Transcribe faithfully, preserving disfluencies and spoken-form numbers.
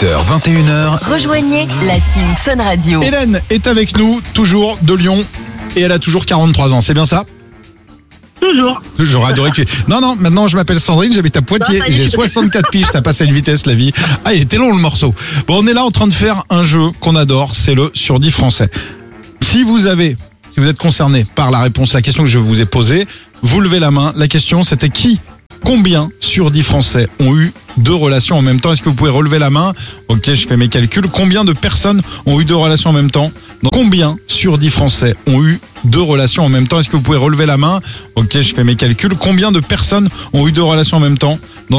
dix-huit heures vingt et une heures. Rejoignez la team Fun Radio. Hélène est avec nous, toujours de Lyon, et elle a toujours quarante-trois ans, c'est bien ça? Toujours. J'aurais adoré que tu... Non, non, maintenant je m'appelle Sandrine, j'habite à Poitiers, Non, ça y est. j'ai soixante-quatre piges, ça passe à une vitesse la vie. Ah, il était long le morceau. Bon, on est là en train de faire un jeu qu'on adore, c'est le sur dix français. Si vous avez, si vous êtes concerné par la réponse à la question que je vous ai posée, vous levez la main. La question c'était qui, combien sur dix Français ont eu deux relations en même temps? Est-ce que vous pouvez relever la main? Ok, je fais mes calculs. Combien de personnes ont eu deux relations en même temps? Donc, combien sur dix Français ont eu deux relations en même temps? Est-ce que vous pouvez relever la main? Ok, je fais mes calculs. Combien de personnes ont eu deux relations en même temps?